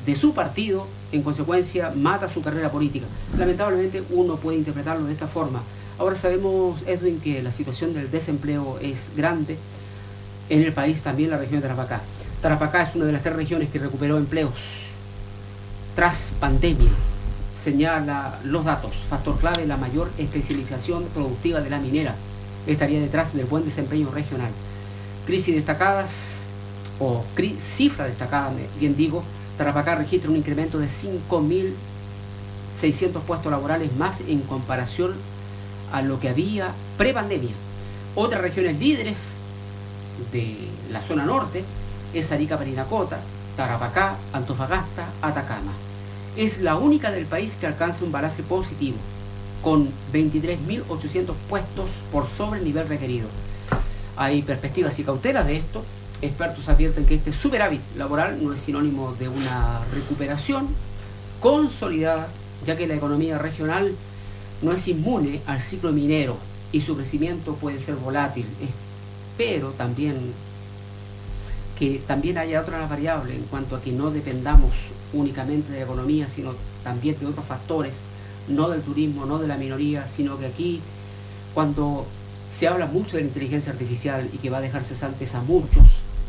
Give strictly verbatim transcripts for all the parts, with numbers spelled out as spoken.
de su partido, en consecuencia mata su carrera política. Lamentablemente uno puede interpretarlo de esta forma. Ahora sabemos, Edwin, que la situación del desempleo es grande en el país, también la región de Tarapacá. Tarapacá es una de las tres regiones que recuperó empleos tras pandemia. Señala los datos. Factor clave: la mayor especialización productiva de la minera estaría detrás del buen desempeño regional. Crisis destacadas, o cri cifra destacada, bien digo, Tarapacá registra un incremento de cinco mil seiscientos puestos laborales más en comparación a lo que había pre-pandemia. Otras regiones líderes de la zona norte es Arica, Parinacota, Tarapacá, Antofagasta, Atacama. Es la única del país que alcanza un balance positivo, con veintitrés mil ochocientos puestos por sobre el nivel requerido. Hay perspectivas y cautelas de esto. Expertos advierten que este superávit laboral no es sinónimo de una recuperación consolidada, ya que la economía regional no es inmune al ciclo minero y su crecimiento puede ser volátil. Espero también que también haya otra variable en cuanto a que no dependamos únicamente de la economía, sino también de otros factores, no del turismo, no de la minoría, sino que aquí, cuando se habla mucho de la inteligencia artificial y que va a dejar cesantes a muchos,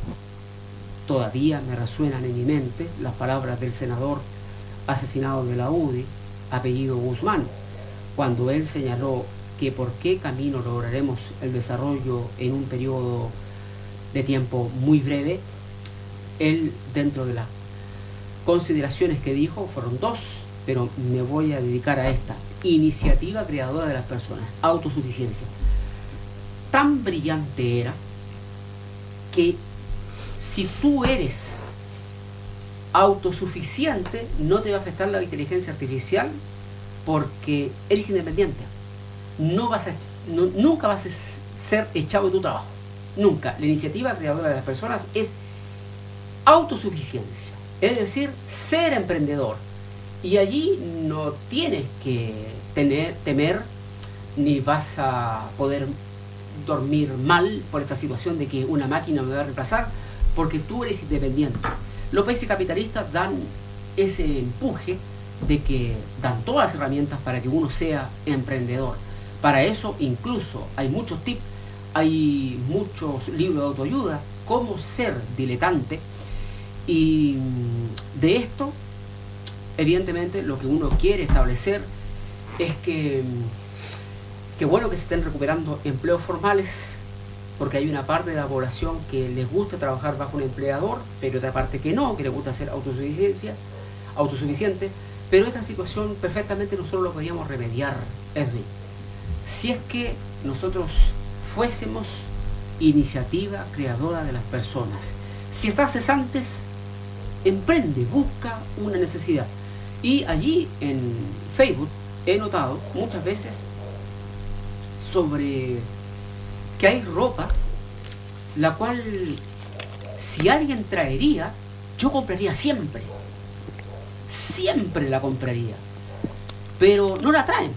todavía me resuenan en mi mente las palabras del senador asesinado de la U D I, apellido Guzmán, cuando él señaló que por qué camino lograremos el desarrollo en un periodo de tiempo muy breve. Él, dentro de las consideraciones que dijo, fueron dos, pero me voy a dedicar a esta: iniciativa creadora de las personas, autosuficiencia. Tan brillante era que si tú eres autosuficiente, no te va a afectar la inteligencia artificial porque eres independiente. No vas a, no, nunca vas a ser echado de tu trabajo. Nunca. La iniciativa creadora de las personas es autosuficiencia, es decir, ser emprendedor. Y allí no tienes que tener, temer, ni vas a poder dormir mal por esta situación de que una máquina me va a reemplazar, porque tú eres independiente. Los países capitalistas dan ese empuje de que dan todas las herramientas para que uno sea emprendedor. Para eso incluso hay muchos tips, hay muchos libros de autoayuda, cómo ser diletante. Y de esto, evidentemente, lo que uno quiere establecer es que, que bueno que se estén recuperando empleos formales, porque hay una parte de la población que les gusta trabajar bajo un empleador, pero otra parte que no, que les gusta ser autosuficiencia, autosuficiente. Pero esta situación perfectamente nosotros lo podríamos remediar, Edwin, si es que nosotros fuésemos iniciativa creadora de las personas. Si estás cesantes, emprende, busca una necesidad. Y allí en Facebook he notado muchas veces sobre que hay ropa la cual, si alguien traería, yo compraría siempre. Siempre la compraría. Pero no la traen.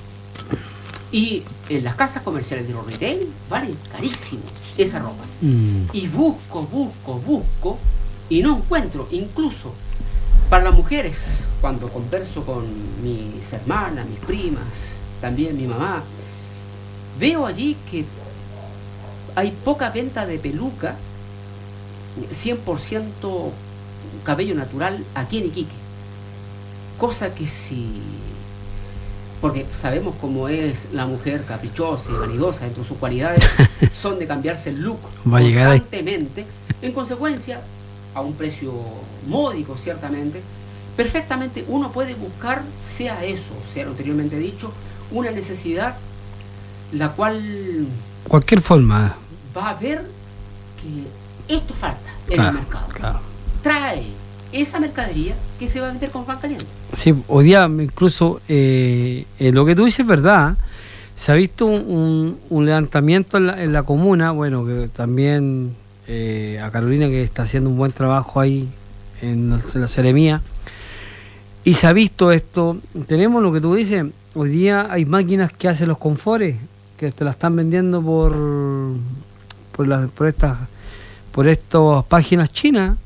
Y en las casas comerciales de los retail vale carísimo esa ropa. Mm. Y busco, busco, busco y no encuentro. Incluso para las mujeres, cuando converso con mis hermanas, mis primas, también mi mamá, veo allí que hay poca venta de peluca, cien por ciento cabello natural aquí en Iquique. Cosa que si... porque sabemos cómo es la mujer caprichosa y vanidosa dentro de sus cualidades, son de cambiarse el look Va constantemente, en consecuencia, a un precio módico ciertamente, perfectamente uno puede buscar, sea eso, sea lo anteriormente dicho, una necesidad, la cual... cualquier forma. Va a ver que esto falta en claro, el mercado. Claro. Trae esa mercadería que se va a vender con pan caliente. Sí, hoy día incluso eh, eh, lo que tú dices es verdad. Se ha visto un, un, un levantamiento en la, en la comuna, bueno, que también eh, a Carolina, que está haciendo un buen trabajo ahí en la, en la seremía, y se ha visto esto. Tenemos lo que tú dices, hoy día hay máquinas que hacen los confores, que te la están vendiendo por por, la, por estas por estas páginas chinas,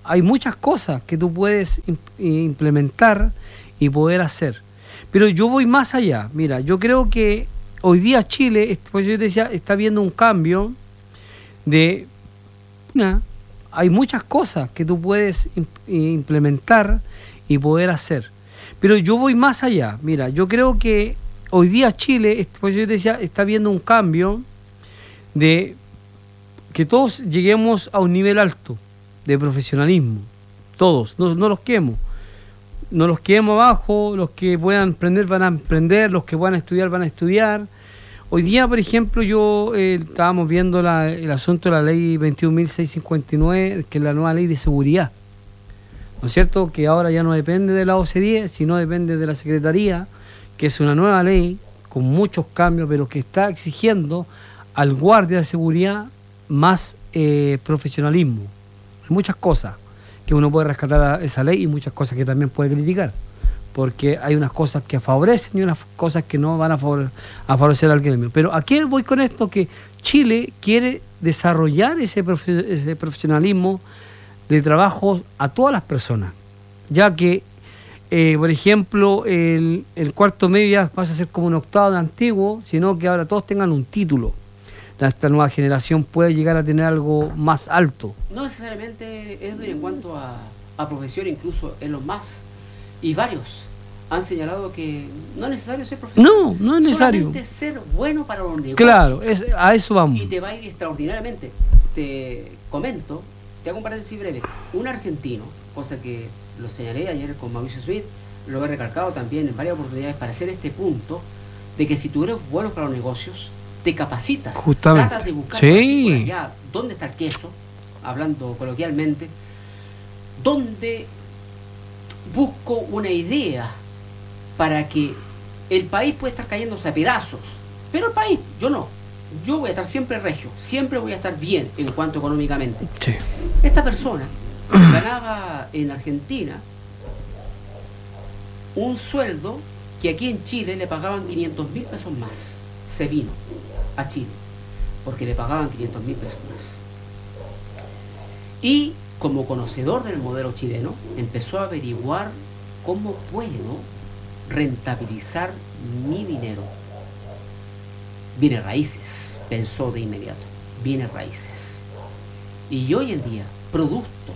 hay muchas cosas que tú puedes implementar y poder hacer. Pero yo voy más allá. Mira, yo creo que hoy día Chile, pues yo te decía, está viendo un cambio de... Una, hay muchas cosas que tú puedes implementar y poder hacer. Pero yo voy más allá. Mira, yo creo que hoy día Chile, pues yo te decía, está viendo un cambio de que todos lleguemos a un nivel alto de profesionalismo. Todos, no, no los quemo. No los quemo abajo, los que puedan emprender van a emprender, los que puedan estudiar van a estudiar. Hoy día, por ejemplo, yo eh, estábamos viendo la, el asunto de la ley veintiún mil seiscientos cincuenta y nueve, que es la nueva ley de seguridad. ¿No es cierto? Que ahora ya no depende de la O C DE, sino depende de la Secretaría, que es una nueva ley con muchos cambios, pero que está exigiendo al guardia de seguridad más eh, profesionalismo. Hay muchas cosas que uno puede rescatar a esa ley y muchas cosas que también puede criticar, porque hay unas cosas que favorecen y unas cosas que no van a, favore a favorecer al gremio. Pero ¿a qué voy con esto? Que Chile quiere desarrollar ese, profe ese profesionalismo de trabajo a todas las personas, ya que, eh, por ejemplo, el, el cuarto medio ya pasa a ser como un octavo de antiguo, sino que ahora todos tengan un título. Esta nueva generación puede llegar a tener algo más alto. No necesariamente, Edwin, en cuanto a, a profesión, incluso en los más, y varios han señalado que no es necesario ser profesional. No, no es necesario. Solamente ser bueno para los negocios. Claro, es, a eso vamos. Y te va a ir extraordinariamente. Te comento, te hago un paréntesis breve. Un argentino, cosa que lo señalé ayer con Mauricio Smith, lo he recalcado también en varias oportunidades para hacer este punto, de que si tú eres bueno para los negocios, te capacitas, justamente, tratas de buscar sí, por allá dónde está el queso, hablando coloquialmente, donde busco una idea para que el país pueda estar cayéndose a pedazos, pero el país, yo no, yo voy a estar siempre regio, siempre voy a estar bien en cuanto económicamente. Sí. Esta persona ganaba en Argentina un sueldo que aquí en Chile le pagaban quinientos mil pesos más. Se vino a Chile porque le pagaban quinientos mil pesos más. Y como conocedor del modelo chileno, empezó a averiguar cómo puedo rentabilizar mi dinero. Bienes raíces, pensó de inmediato, bienes raíces. Y hoy en día, producto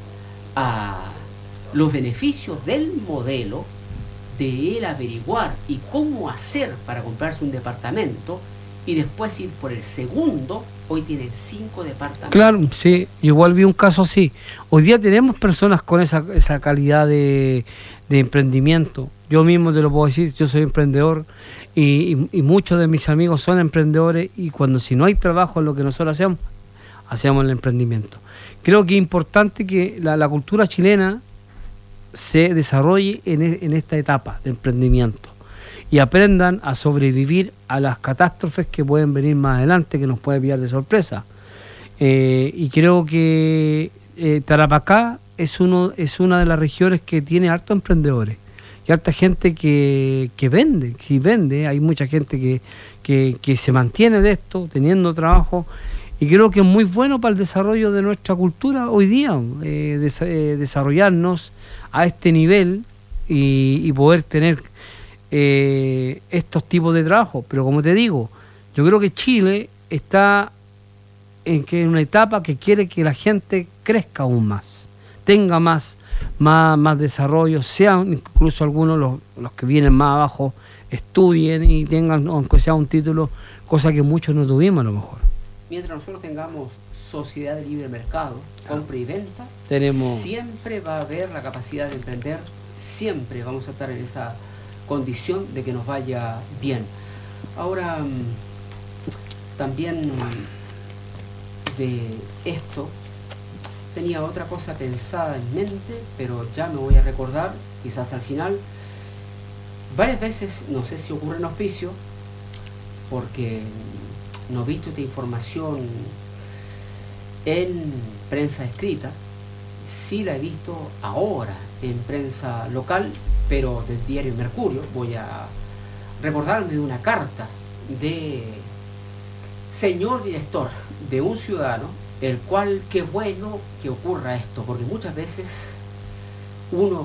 a los beneficios del modelo, de él averiguar y cómo hacer para comprarse un departamento y después ir por el segundo, hoy tiene cinco departamentos. Claro, sí, igual vi un caso así. Hoy día tenemos personas con esa, esa calidad de, de emprendimiento. Yo mismo te lo puedo decir, yo soy emprendedor y, y, y muchos de mis amigos son emprendedores, y cuando si no hay trabajo en lo que nosotros hacemos, hacemos el emprendimiento. Creo que es importante que la, la cultura chilena se desarrolle en, en esta etapa de emprendimiento y aprendan a sobrevivir a las catástrofes que pueden venir más adelante, que nos puede pillar de sorpresa. Eh, y creo que eh, Tarapacá es, uno, es una de las regiones que tiene hartos emprendedores y harta gente que, que vende, que vende, hay mucha gente que, que, que se mantiene de esto, teniendo trabajo. Y creo que es muy bueno para el desarrollo de nuestra cultura hoy día, eh, des, eh, desarrollarnos a este nivel y, y poder tener eh, estos tipos de trabajo. Pero como te digo, yo creo que Chile está en, que en una etapa que quiere que la gente crezca aún más, tenga más, más, más desarrollo, sean incluso algunos los, los que vienen más abajo, estudien y tengan, aunque sea un título, cosa que muchos no tuvimos a lo mejor. Mientras nosotros tengamos sociedad de libre mercado, compra y venta, tenemos... siempre va a haber la capacidad de emprender, siempre vamos a estar en esa condición de que nos vaya bien. Ahora, también de esto, tenía otra cosa pensada en mente, pero ya me voy a recordar, quizás al final. Varias veces, no sé si ocurre en auspicio, porque no he visto esta información en prensa escrita, sí la he visto ahora en prensa local, pero del diario Mercurio. Voy a recordarme de una carta de señor director, de un ciudadano el cual qué bueno que ocurra esto, porque muchas veces uno